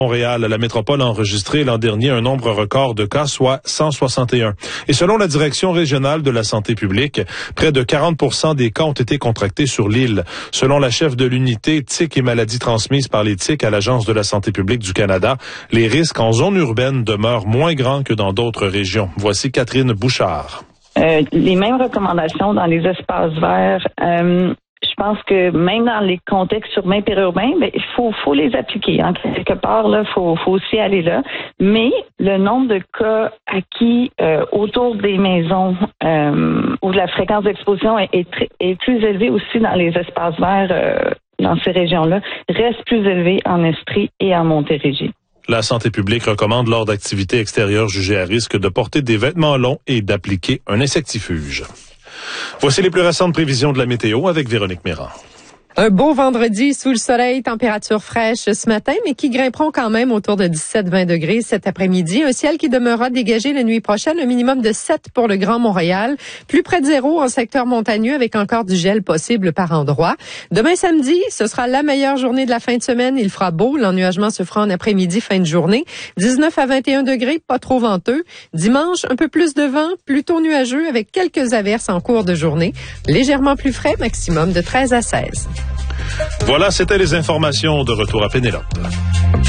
Montréal, la métropole a enregistré l'an dernier un nombre record de cas, soit 161. Et selon la direction régionale de la santé publique, près de 40% des cas ont été contractés sur l'île. Selon la chef de l'unité tiques et maladies transmises par les tiques à l'Agence de la santé publique du Canada, les risques en zone urbaine demeurent moins grands que dans d'autres régions. Voici Catherine Bouchard. Les mêmes recommandations dans les espaces verts. Je pense que même dans les contextes urbains, périurbains, il faut les appliquer. Hein. Quelque part, là, faut aussi aller là. Mais le nombre de cas acquis autour des maisons où la fréquence d'exposition est plus élevée aussi dans les espaces verts dans ces régions-là, reste plus élevé en Estrie et en Montérégie. La santé publique recommande lors d'activités extérieures jugées à risque de porter des vêtements longs et d'appliquer un insectifuge. Voici les plus récentes prévisions de la météo avec Véronique Méran. Un beau vendredi sous le soleil, température fraîche ce matin, mais qui grimperont quand même autour de 17-20 degrés cet après-midi. Un ciel qui demeurera dégagé la nuit prochaine, un minimum de 7 pour le Grand Montréal. Plus près de 0 en secteur montagneux avec encore du gel possible par endroits. Demain samedi, ce sera la meilleure journée de la fin de semaine. Il fera beau, l'ennuagement se fera en après-midi, fin de journée. 19 à 21 degrés, pas trop venteux. Dimanche, un peu plus de vent, plutôt nuageux avec quelques averses en cours de journée. Légèrement plus frais, maximum de 13 à 16. Voilà, c'était les informations. De retour à Pénélope.